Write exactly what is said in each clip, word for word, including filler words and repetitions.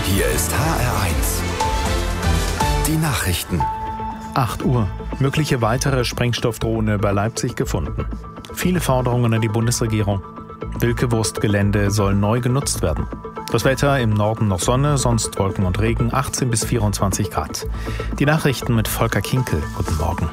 Hier ist H R eins. Die Nachrichten. acht Uhr. Mögliche weitere Sprengstoffdrohne bei Leipzig gefunden. Viele Forderungen an die Bundesregierung. Wilke-Wurst-Gelände soll neu genutzt werden. Das Wetter: im Norden noch Sonne, sonst Wolken und Regen, achtzehn bis vierundzwanzig Grad. Die Nachrichten mit Volker Kinkel. Guten Morgen.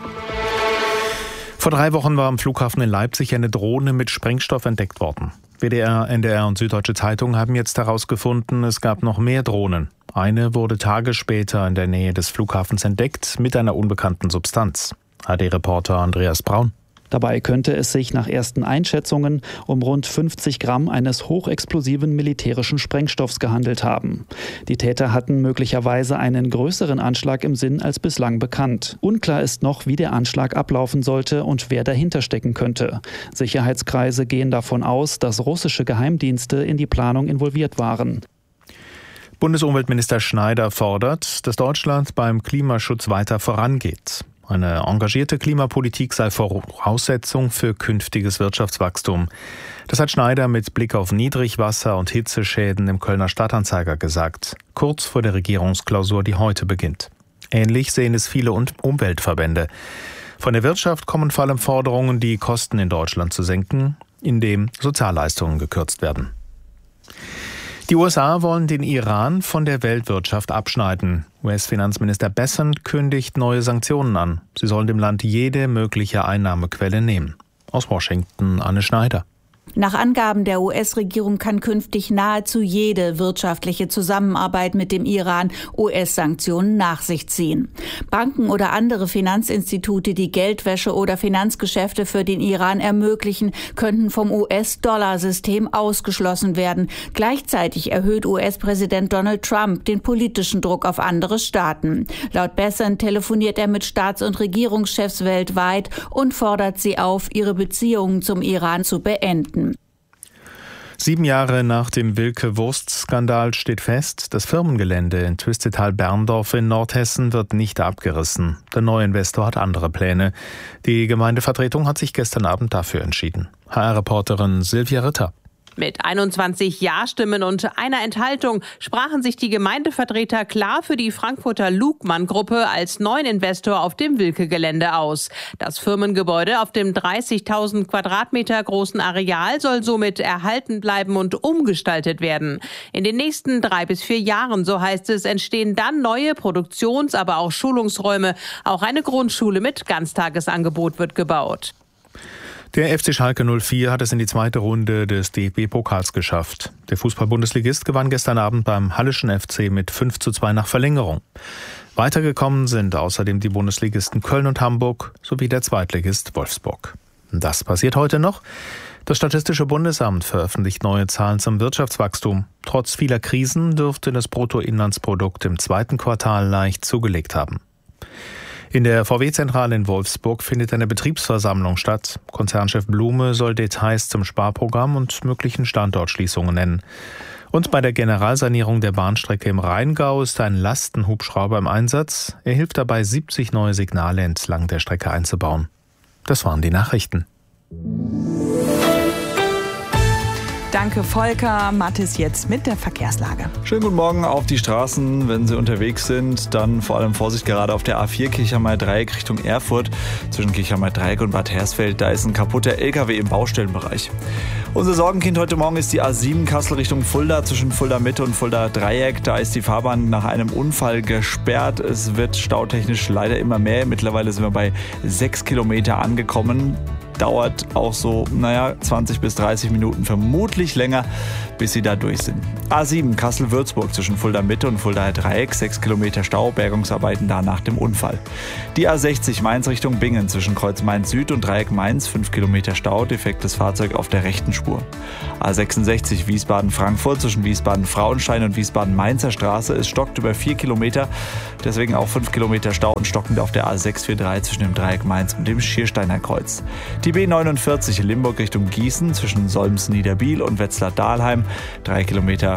Vor drei Wochen war am Flughafen in Leipzig eine Drohne mit Sprengstoff entdeckt worden. W D R, N D R und Süddeutsche Zeitung haben jetzt herausgefunden, es gab noch mehr Drohnen. Eine wurde Tage später in der Nähe des Flughafens entdeckt mit einer unbekannten Substanz. H D-Reporter Andreas Braun. Dabei könnte es sich nach ersten Einschätzungen um rund fünfzig Gramm eines hochexplosiven militärischen Sprengstoffs gehandelt haben. Die Täter hatten möglicherweise einen größeren Anschlag im Sinn als bislang bekannt. Unklar ist noch, wie der Anschlag ablaufen sollte und wer dahinter stecken könnte. Sicherheitskreise gehen davon aus, dass russische Geheimdienste in die Planung involviert waren. Bundesumweltminister Schneider fordert, dass Deutschland beim Klimaschutz weiter vorangeht. Eine engagierte Klimapolitik sei Voraussetzung für künftiges Wirtschaftswachstum. Das hat Schneider mit Blick auf Niedrigwasser- und Hitzeschäden im Kölner Stadtanzeiger gesagt, kurz vor der Regierungsklausur, die heute beginnt. Ähnlich sehen es viele Umweltverbände. Von der Wirtschaft kommen vor allem Forderungen, die Kosten in Deutschland zu senken, indem Sozialleistungen gekürzt werden. Die U S A wollen den Iran von der Weltwirtschaft abschneiden. U S-Finanzminister Bessent kündigt neue Sanktionen an. Sie sollen dem Land jede mögliche Einnahmequelle nehmen. Aus Washington Anne Schneider. Nach Angaben der U S-Regierung kann künftig nahezu jede wirtschaftliche Zusammenarbeit mit dem Iran U S-Sanktionen nach sich ziehen. Banken oder andere Finanzinstitute, die Geldwäsche oder Finanzgeschäfte für den Iran ermöglichen, könnten vom U S-Dollar-System ausgeschlossen werden. Gleichzeitig erhöht U S-Präsident Donald Trump den politischen Druck auf andere Staaten. Laut Bessent telefoniert er mit Staats- und Regierungschefs weltweit und fordert sie auf, ihre Beziehungen zum Iran zu beenden. Sieben Jahre nach dem Wilke-Wurst-Skandal steht fest, das Firmengelände in Twistetal-Berndorf in Nordhessen wird nicht abgerissen. Der neue Investor hat andere Pläne. Die Gemeindevertretung hat sich gestern Abend dafür entschieden. H R-Reporterin Silvia Ritter. Mit einundzwanzig Ja-Stimmen und einer Enthaltung sprachen sich die Gemeindevertreter klar für die Frankfurter Lugmann-Gruppe als neuen Investor auf dem Wilke-Gelände aus. Das Firmengebäude auf dem dreißigtausend Quadratmeter großen Areal soll somit erhalten bleiben und umgestaltet werden. In den nächsten drei bis vier Jahren, so heißt es, entstehen dann neue Produktions-, aber auch Schulungsräume. Auch eine Grundschule mit Ganztagesangebot wird gebaut. Der F C Schalke null vier hat es in die zweite Runde des D F B-Pokals geschafft. Der Fußball-Bundesligist gewann gestern Abend beim Halleschen F C mit fünf zu zwei nach Verlängerung. Weitergekommen sind außerdem die Bundesligisten Köln und Hamburg sowie der Zweitligist Wolfsburg. Das passiert heute noch. Das Statistische Bundesamt veröffentlicht neue Zahlen zum Wirtschaftswachstum. Trotz vieler Krisen dürfte das Bruttoinlandsprodukt im zweiten Quartal leicht zugelegt haben. In der V W-Zentrale in Wolfsburg findet eine Betriebsversammlung statt. Konzernchef Blume soll Details zum Sparprogramm und möglichen Standortschließungen nennen. Und bei der Generalsanierung der Bahnstrecke im Rheingau ist ein Lastenhubschrauber im Einsatz. Er hilft dabei, siebzig neue Signale entlang der Strecke einzubauen. Das waren die Nachrichten. Danke, Volker. Mathis jetzt mit der Verkehrslage. Schönen guten Morgen auf die Straßen. Wenn Sie unterwegs sind, dann vor allem Vorsicht gerade auf der A vier Kirchhammer-Dreieck Richtung Erfurt. Zwischen Kirchhammer-Dreieck und Bad Hersfeld, da ist ein kaputter L K W im Baustellenbereich. Unser Sorgenkind heute Morgen ist die A sieben Kassel Richtung Fulda. Zwischen Fulda Mitte und Fulda Dreieck, da ist die Fahrbahn nach einem Unfall gesperrt. Es wird stautechnisch leider immer mehr. Mittlerweile sind wir bei sechs Kilometer angekommen. Dauert auch so, naja, zwanzig bis dreißig Minuten, vermutlich länger, bis sie da durch sind. A sieben Kassel-Würzburg zwischen Fulda Mitte und Fulda Dreieck, sechs Kilometer Stau, Bergungsarbeiten da nach dem Unfall. Die A sechzig Mainz Richtung Bingen zwischen Kreuz Mainz Süd und Dreieck Mainz, fünf Kilometer Stau, defektes Fahrzeug auf der rechten Spur. A sechsundsechzig Wiesbaden-Frankfurt zwischen Wiesbaden-Frauenstein und Wiesbaden-Mainzer Straße, es stockt über vier Kilometer, deswegen auch fünf Kilometer Stau und stockend auf der A sechshundertdreiundvierzig zwischen dem Dreieck Mainz und dem Schiersteiner Kreuz. Die B neunundvierzig Limburg Richtung Gießen zwischen Solms-Niederbiel und Wetzlar-Dahlheim, drei Kilometer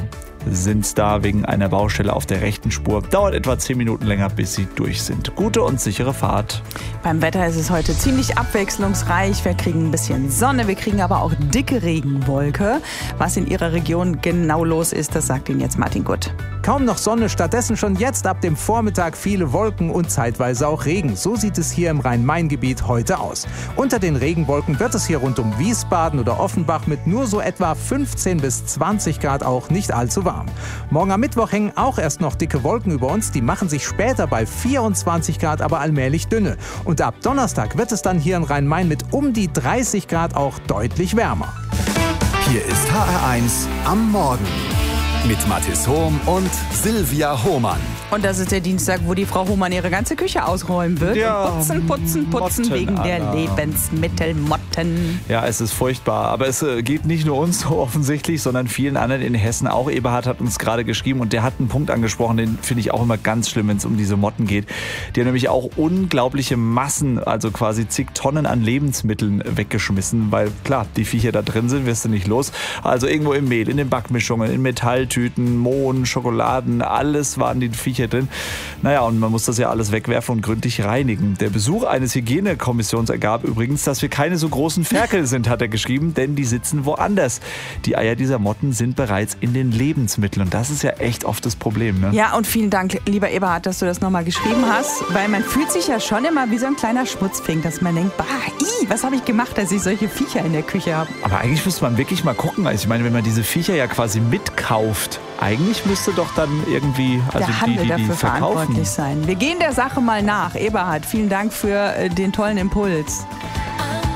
sind da wegen einer Baustelle auf der rechten Spur. Dauert etwa zehn Minuten länger, bis sie durch sind. Gute und sichere Fahrt. Beim Wetter ist es heute ziemlich abwechslungsreich. Wir kriegen ein bisschen Sonne, wir kriegen aber auch dicke Regenwolke. Was in Ihrer Region genau los ist, das sagt Ihnen jetzt Martin Gutt. Kaum noch Sonne, stattdessen schon jetzt ab dem Vormittag viele Wolken und zeitweise auch Regen. So sieht es hier im Rhein-Main-Gebiet heute aus. Unter den Regenwolken wird es hier rund um Wiesbaden oder Offenbach mit nur so etwa fünfzehn bis zwanzig Grad auch nicht allzu warm. Morgen am Mittwoch hängen auch erst noch dicke Wolken über uns. Die machen sich später bei vierundzwanzig Grad aber allmählich dünne. Und ab Donnerstag wird es dann hier in Rhein-Main mit um die dreißig Grad auch deutlich wärmer. Hier ist H R eins am Morgen mit Mathis Hohm und Silvia Hohmann. Und das ist der Dienstag, wo die Frau Hohmann ihre ganze Küche ausräumen wird. Ja, und putzen, putzen, putzen Motten, wegen der Anna. Lebensmittelmotten. Ja, es ist furchtbar. Aber es äh, geht nicht nur uns so offensichtlich, sondern vielen anderen in Hessen auch. Eberhard hat uns gerade geschrieben und der hat einen Punkt angesprochen, den finde ich auch immer ganz schlimm, wenn es um diese Motten geht. Die haben nämlich auch unglaubliche Massen, also quasi zig Tonnen an Lebensmitteln weggeschmissen, weil klar, die Viecher da drin sind, wirst du nicht los. Also irgendwo im Mehl, in den Backmischungen, in Metalltüten, Mohn, Schokoladen, alles waren die Viecher drin. Naja, und man muss das ja alles wegwerfen und gründlich reinigen. Der Besuch eines Hygienekommissions ergab übrigens, dass wir keine so großen Ferkel sind, hat er geschrieben, denn die sitzen woanders. Die Eier dieser Motten sind bereits in den Lebensmitteln und das ist ja echt oft das Problem. Ne? Ja, und vielen Dank, lieber Eberhard, dass du das nochmal geschrieben hast, weil man fühlt sich ja schon immer wie so ein kleiner Schmutzfink, dass man denkt, bah, ih, was habe ich gemacht, dass ich solche Viecher in der Küche habe. Aber eigentlich müsste man wirklich mal gucken. Also ich meine, wenn man diese Viecher ja quasi mitkauft, eigentlich müsste doch dann irgendwie, also der Handel die, die, die dafür verkaufen. verantwortlich sein. Wir gehen der Sache mal nach. Eberhard, vielen Dank für äh, den tollen Impuls.